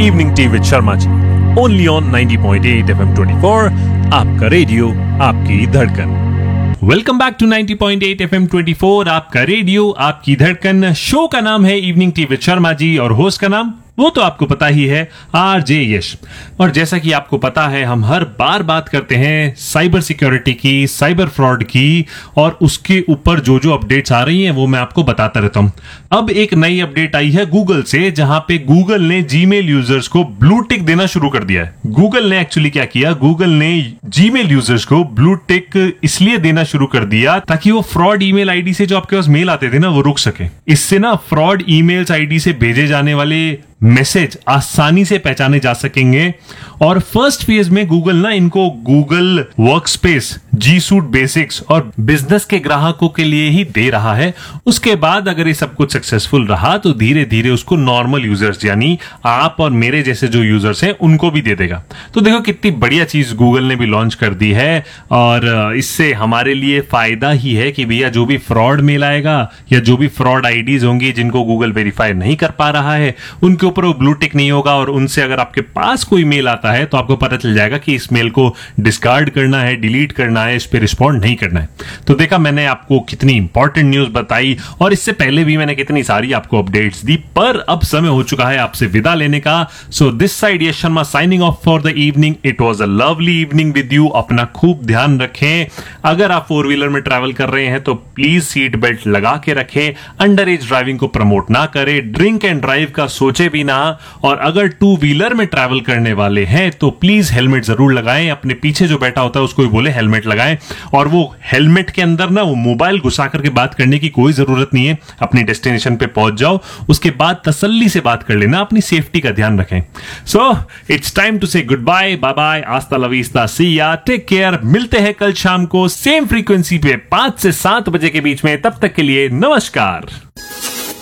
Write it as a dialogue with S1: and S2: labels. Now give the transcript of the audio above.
S1: Evening tea with Sharma ji, only on 90.8 FM 24, आपका radio आपकी धड़कन। वेलकम बैक टू 90.8 FM 24, आपका रेडियो आपकी धड़कन। शो का नाम है evening tea with Sharma ji और होस्ट का नाम वो तो आपको पता ही है, आरजे यश। और जैसा कि आपको पता है, हम हर बार बात करते हैं साइबर सिक्योरिटी की, साइबर फ्रॉड की, और उसके ऊपर जो जो अपडेट्स आ रही हैं वो मैं आपको बताता रहता हूं। अब एक नई अपडेट आई है गूगल से, जहां पे गूगल ने जीमेल यूजर्स को ब्लू टिक देना शुरू कर दिया है। गूगल ने एक्चुअली क्या किया, गूगल ने जीमेल यूजर्स को ब्लू टिक इसलिए देना शुरू कर दिया ताकि वो फ्रॉड ईमेल आईडी से जो आपके पास मेल आते थे ना, वो रुक सके। इससे ना फ्रॉड ईमेल्स आईडी से भेजे जाने वाले मैसेज आसानी से पहचाने जा सकेंगे। और फर्स्ट फेज में गूगल ना इनको गूगल वर्कस्पेस, जी सूट बेसिक्स और बिजनेस के ग्राहकों के लिए ही दे रहा है। उसके बाद अगर ये सब कुछ सक्सेसफुल रहा तो धीरे धीरे उसको नॉर्मल यूजर्स यानी आप और मेरे जैसे जो यूजर्स हैं उनको भी दे देगा। तो देखो कितनी बढ़िया चीज गूगल ने भी लॉन्च कर दी है। और इससे हमारे लिए फायदा ही है कि भैया जो भी फ्रॉड मेल आएगा या जो भी फ्रॉड आईडीज होंगी जिनको गूगल वेरीफाई नहीं कर पा रहा है, उनके ऊपर वो ब्लू टिक नहीं होगा। और उनसे अगर आपके पास कोई मेल आता है तो आपको पता चल जाएगा कि इस मेल को डिस्कार्ड करना है, डिलीट करना है, इस पे रिस्पॉन्ड नहीं करना है। तो देखा मैंने आपको कितनी इंपॉर्टेंट न्यूज बताई, और इससे पहले भी मैंने कितनी सारी आपको अपडेट्स दी। पर अब समय हो चुका है आपसे विदा लेने का। So this side Yash Sharma signing off for the evening. It was a lovely evening with you. अपना खूब ध्यान रखें। अगर आप फोर व्हीलर में ट्रैवल कर रहे हैं तो प्लीज सीट बेल्ट लगा के रखें। अंडर एज ड्राइविंग को प्रमोट ना करें। ड्रिंक एंड ड्राइव का सोचे भी ना। और अगर टू व्हीलर में ट्रैवल करने वाले हैं तो प्लीज हेलमेट जरूर लगाएं। अपने पीछे जो बैठा होता है उसको भी बोले हेलमेट लगाएं। और वो हेलमेट के अंदर ना वो मोबाइल घुसा करके बात करने की कोई जरूरत नहीं है। अपनी डेस्टिनेशन पे पहुंच जाओ, उसके बाद तसल्ली से बात कर लेना। अपनी सेफ्टी का ध्यान रखें। सो इट्स टाइम टू से गुड बाय, बाय बाय, आस्ता ला विस्ता, सी या, टेक केयर। मिलते हैं कल शाम को सेम फ्रीक्वेंसी पे 5 से 7 बजे के बीच में। तब तक के लिए नमस्कार।